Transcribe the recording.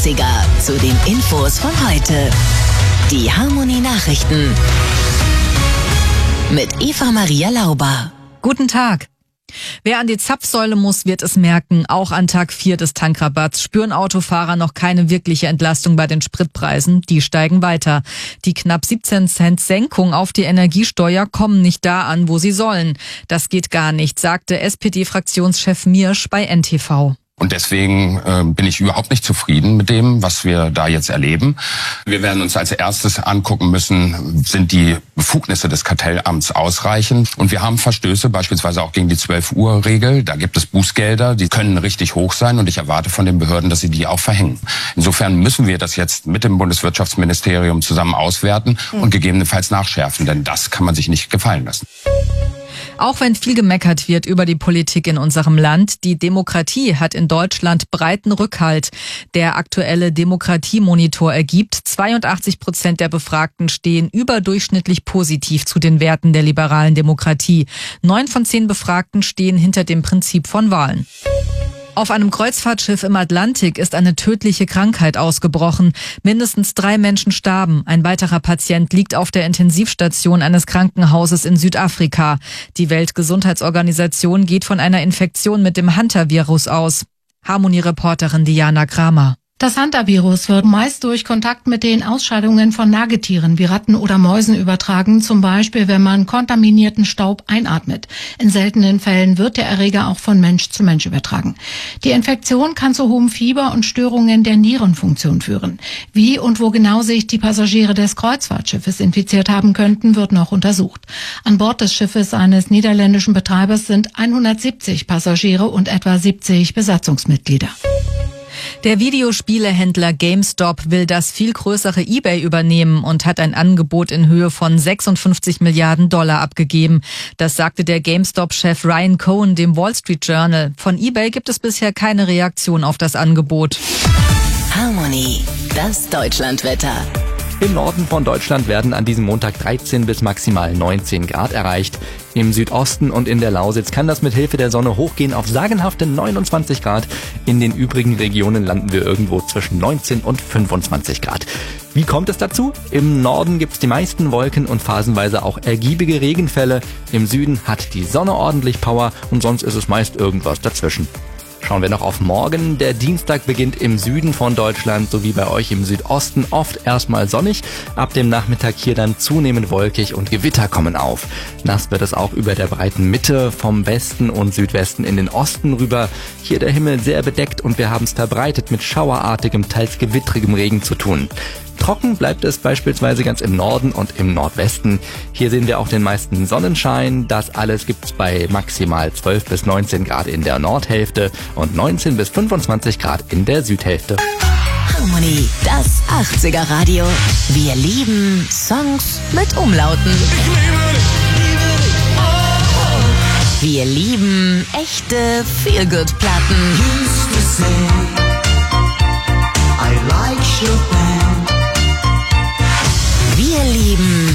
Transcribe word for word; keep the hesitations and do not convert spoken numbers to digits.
achtziger zu den Infos von heute. Die Harmonie Nachrichten mit Eva Maria Lauber. Guten Tag. Wer an die Zapfsäule muss, wird es merken. Auch an Tag vier des Tankrabatts spüren Autofahrer noch keine wirkliche Entlastung bei den Spritpreisen. Die steigen weiter. Die knapp siebzehn Cent Senkung auf die Energiesteuer kommen nicht da an, wo sie sollen. Das geht gar nicht, sagte S P D-Fraktionschef Miersch bei N T V. Und deswegen äh, bin ich überhaupt nicht zufrieden mit dem, was wir da jetzt erleben. Wir werden uns als erstes angucken müssen, sind die Befugnisse des Kartellamts ausreichend? Und wir haben Verstöße, beispielsweise auch gegen die zwölf Uhr Regel. Da gibt es Bußgelder, die können richtig hoch sein und ich erwarte von den Behörden, dass sie die auch verhängen. Insofern müssen wir das jetzt mit dem Bundeswirtschaftsministerium zusammen auswerten und gegebenenfalls nachschärfen, denn das kann man sich nicht gefallen lassen. Auch wenn viel gemeckert wird über die Politik in unserem Land, die Demokratie hat in Deutschland breiten Rückhalt. Der aktuelle Demokratiemonitor ergibt, zweiundachtzig Prozent der Befragten stehen überdurchschnittlich positiv zu den Werten der liberalen Demokratie. Neun von zehn Befragten stehen hinter dem Prinzip von Wahlen. Auf einem Kreuzfahrtschiff im Atlantik ist eine tödliche Krankheit ausgebrochen. Mindestens drei Menschen starben. Ein weiterer Patient liegt auf der Intensivstation eines Krankenhauses in Südafrika. Die Weltgesundheitsorganisation geht von einer Infektion mit dem Hunter-Virus aus. Harmonie-Reporterin Diana Kramer. Das Hunter-Virus wird meist durch Kontakt mit den Ausscheidungen von Nagetieren wie Ratten oder Mäusen übertragen, zum Beispiel wenn man kontaminierten Staub einatmet. In seltenen Fällen wird der Erreger auch von Mensch zu Mensch übertragen. Die Infektion kann zu hohem Fieber und Störungen der Nierenfunktion führen. Wie und wo genau sich die Passagiere des Kreuzfahrtschiffes infiziert haben könnten, wird noch untersucht. An Bord des Schiffes eines niederländischen Betreibers sind hundertsiebzig Passagiere und etwa siebzig Besatzungsmitglieder. Der Videospielehändler GameStop will das viel größere eBay übernehmen und hat ein Angebot in Höhe von sechsundfünfzig Milliarden Dollar abgegeben. Das sagte der GameStop-Chef Ryan Cohen dem Wall Street Journal. Von eBay gibt es bisher keine Reaktion auf das Angebot. Harmonie, das Deutschlandwetter. Im Norden von Deutschland werden an diesem Montag dreizehn bis maximal neunzehn Grad erreicht. Im Südosten und in der Lausitz kann das mit Hilfe der Sonne hochgehen auf sagenhafte neunundzwanzig Grad. In den übrigen Regionen landen wir irgendwo zwischen neunzehn und fünfundzwanzig Grad. Wie kommt es dazu? Im Norden gibt's die meisten Wolken und phasenweise auch ergiebige Regenfälle. Im Süden hat die Sonne ordentlich Power und sonst ist es meist irgendwas dazwischen. Schauen wir noch auf morgen. Der Dienstag beginnt im Süden von Deutschland sowie bei euch im Südosten oft erstmal sonnig. Ab dem Nachmittag hier dann zunehmend wolkig und Gewitter kommen auf. Nass wird es auch über der breiten Mitte vom Westen und Südwesten in den Osten rüber. Hier der Himmel sehr bedeckt und wir haben es verbreitet mit schauerartigem, teils gewittrigem Regen zu tun. Trocken bleibt es beispielsweise ganz im Norden und im Nordwesten. Hier sehen wir auch den meisten Sonnenschein. Das alles gibt's bei maximal zwölf bis neunzehn Grad in der Nordhälfte und neunzehn bis fünfundzwanzig Grad in der Südhälfte. Harmonie, das achtziger Radio. Wir lieben Songs mit Umlauten. Wir lieben echte Feel-Good-Platten. Wir lieben